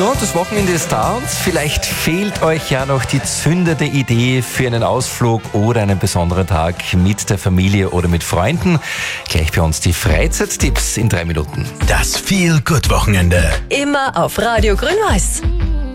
Ja, das Wochenende ist da und vielleicht fehlt euch ja noch die zündende Idee für einen Ausflug oder einen besonderen Tag mit der Familie oder mit Freunden. Gleich bei uns die Freizeittipps in 3 Minuten. Das Feel-Good-Wochenende. Immer auf Radio Grün-Weiß.